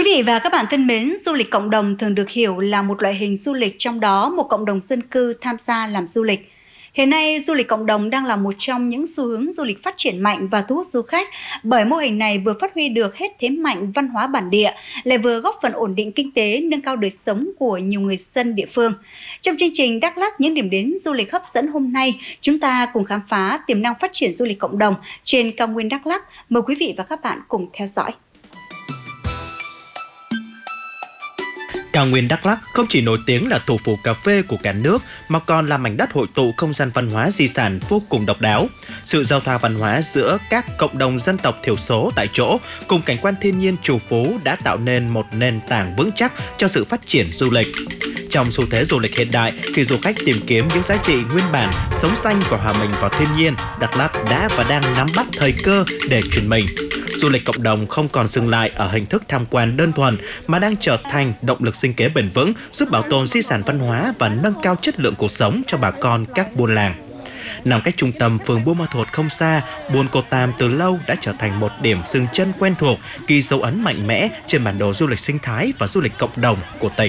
Quý vị và các bạn thân mến, du lịch cộng đồng thường được hiểu là một loại hình du lịch trong đó một cộng đồng dân cư tham gia làm du lịch. Hiện nay, du lịch cộng đồng đang là một trong những xu hướng du lịch phát triển mạnh và thu hút du khách bởi mô hình này vừa phát huy được hết thế mạnh văn hóa bản địa, lại vừa góp phần ổn định kinh tế, nâng cao đời sống của nhiều người dân địa phương. Trong chương trình Đắk Lắk những điểm đến du lịch hấp dẫn hôm nay, chúng ta cùng khám phá tiềm năng phát triển du lịch cộng đồng trên cao nguyên Đắk Lắk. Mời quý vị và các bạn cùng theo dõi. Cao nguyên Đắk Lắk không chỉ nổi tiếng là thủ phủ cà phê của cả nước mà còn là mảnh đất hội tụ không gian văn hóa di sản vô cùng độc đáo. Sự giao thoa văn hóa giữa các cộng đồng dân tộc thiểu số tại chỗ cùng cảnh quan thiên nhiên trù phú đã tạo nên một nền tảng vững chắc cho sự phát triển du lịch. Trong xu thế du lịch hiện đại, khi du khách tìm kiếm những giá trị nguyên bản, sống xanh và hòa mình vào thiên nhiên, Đắk Lắk đã và đang nắm bắt thời cơ để chuyển mình. Du lịch cộng đồng không còn dừng lại ở hình thức tham quan đơn thuần mà đang trở thành động lực sinh kế bền vững, giúp bảo tồn di sản văn hóa và nâng cao chất lượng cuộc sống cho bà con các buôn làng. Nằm cách trung tâm phường Buôn Ma Thuột không xa, Buôn Cô Tam từ lâu đã trở thành một điểm dừng chân quen thuộc, ghi dấu ấn mạnh mẽ trên bản đồ du lịch sinh thái và du lịch cộng đồng của tỉnh.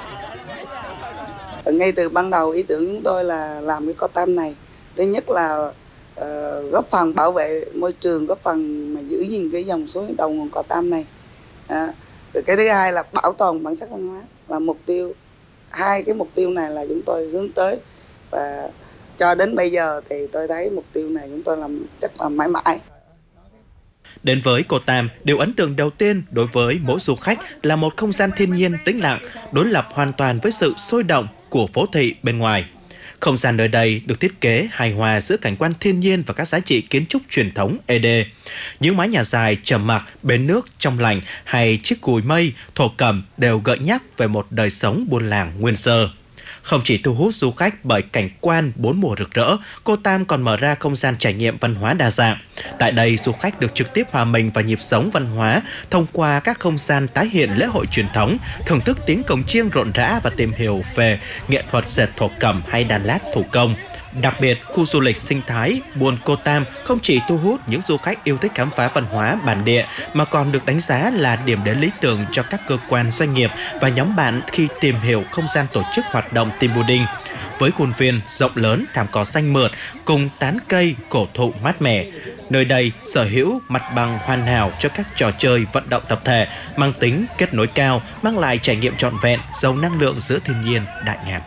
Ngay từ ban đầu ý tưởng chúng tôi là làm cái Cô Tam này, thứ nhất là góp phần bảo vệ môi trường, góp phần mà giữ gìn cái dòng suối đầu nguồn Cô Tam này. Rồi cái thứ hai là bảo tồn bản sắc văn hóa là mục tiêu. Hai cái mục tiêu này là chúng tôi hướng tới và cho đến bây giờ thì tôi thấy mục tiêu này chúng tôi làm chắc là mãi mãi. Đến với Cô Tam, điều ấn tượng đầu tiên đối với mỗi du khách là một không gian thiên nhiên tĩnh lặng, đối lập hoàn toàn với sự sôi động của phố thị bên ngoài. Không gian nơi đây được thiết kế hài hòa giữa cảnh quan thiên nhiên và các giá trị kiến trúc truyền thống ED. Những mái nhà dài trầm mặc, bến nước trong lành hay chiếc cùi mây, thổ cẩm đều gợi nhắc về một đời sống buôn làng nguyên sơ. Không chỉ thu hút du khách bởi cảnh quan bốn mùa rực rỡ, Cô Tam còn mở ra không gian trải nghiệm văn hóa đa dạng. Tại đây, du khách được trực tiếp hòa mình vào nhịp sống văn hóa thông qua các không gian tái hiện lễ hội truyền thống, thưởng thức tiếng cồng chiêng rộn rã và tìm hiểu về nghệ thuật dệt thổ cẩm hay đàn lát thủ công. Đặc biệt, khu du lịch sinh thái Buôn Cô Tam không chỉ thu hút những du khách yêu thích khám phá văn hóa bản địa mà còn được đánh giá là điểm đến lý tưởng cho các cơ quan doanh nghiệp và nhóm bạn khi tìm hiểu không gian tổ chức hoạt động team building. Với khuôn viên rộng lớn, thảm cỏ xanh mượt cùng tán cây cổ thụ mát mẻ, nơi đây sở hữu mặt bằng hoàn hảo cho các trò chơi vận động tập thể mang tính kết nối cao, mang lại trải nghiệm trọn vẹn, giàu năng lượng giữa thiên nhiên đại ngàn.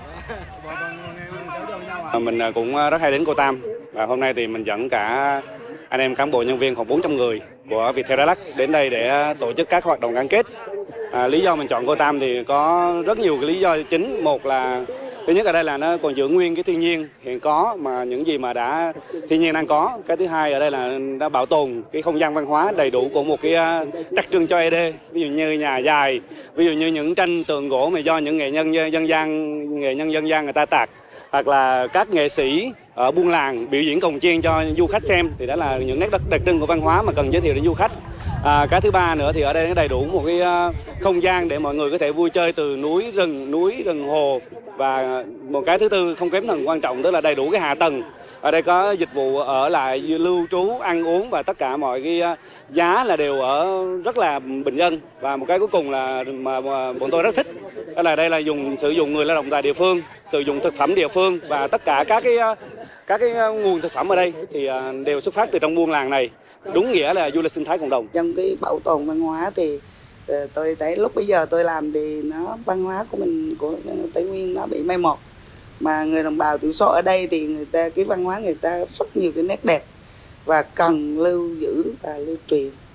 Mình cũng rất hay đến Cô Tam và hôm nay thì mình dẫn cả anh em cán bộ nhân viên khoảng 400 người của Viettel Đắk Lắk đến đây để tổ chức các hoạt động gắn kết. Lý do mình chọn Cô Tam thì có rất nhiều cái lý do chính. Một là thứ nhất ở đây là nó còn giữ nguyên cái thiên nhiên hiện có mà những gì mà đã thiên nhiên đang có. Cái thứ hai ở đây là đã bảo tồn cái không gian văn hóa đầy đủ của một cái đặc trưng cho ED, ví dụ như nhà dài, ví dụ như những tranh tượng gỗ mà do những nghệ nhân dân gian người ta tạc, hoặc là các nghệ sĩ ở buôn làng biểu diễn cồng chiêng cho du khách xem, thì đó là những nét đặc trưng của văn hóa mà cần giới thiệu đến du khách. Cái thứ ba nữa thì ở đây nó đầy đủ một cái không gian để mọi người có thể vui chơi từ núi, rừng, hồ, và một cái thứ tư không kém phần quan trọng, tức là đầy đủ cái hạ tầng. Ở đây có dịch vụ ở lại, lưu trú, ăn uống và tất cả mọi cái giá là đều ở rất là bình dân. Và một cái cuối cùng là mà bọn tôi rất thích, đó là đây là sử dụng người lao động tại địa phương, sử dụng thực phẩm địa phương và tất cả các cái nguồn thực phẩm ở đây thì đều xuất phát từ trong buôn làng này. Đúng nghĩa là du lịch sinh thái cộng đồng. Trong cái bảo tồn văn hóa thì tôi thấy lúc bây giờ tôi làm thì nó văn hóa của mình, của Tây Nguyên nó bị mai một. Mà người đồng bào thiểu số ở đây thì người ta cái văn hóa người ta rất nhiều cái nét đẹp và cần lưu giữ và lưu truyền.